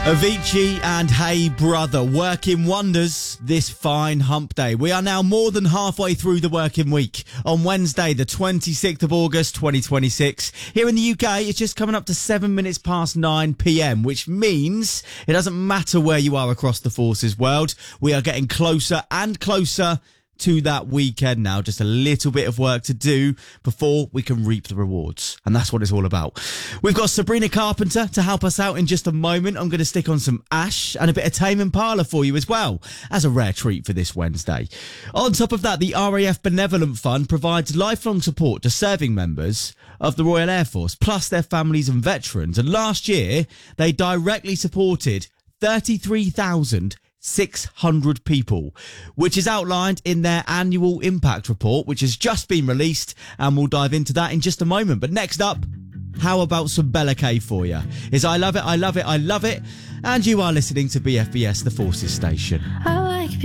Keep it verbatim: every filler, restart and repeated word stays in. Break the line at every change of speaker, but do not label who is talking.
Avicii and Hey Brother working wonders this fine hump day. We are now more than halfway through the working week. On Wednesday, the twenty-sixth of August, twenty twenty-six. Here in the U K, it's just coming up to seven minutes past nine p.m, which means it doesn't matter where you are across the forces world. We are getting closer and closer to that weekend now. Just a little bit of work to do before we can reap the rewards. And that's what it's all about. We've got Sabrina Carpenter to help us out in just a moment. I'm going to stick on some Ash and a bit of Tame Impala for you as well, as a rare treat for this Wednesday. On top of that, the R A F Benevolent Fund provides lifelong support to serving members of the Royal Air Force, plus their families and veterans. And last year, they directly supported thirty-three thousand six hundred people, which is outlined in their annual impact report, which has just been released, and we'll dive into that in just a moment. But next up, how about some Bella K for you? Is I love it, I love it, I love it, and you are listening to B F B S, the Forces Station.
I like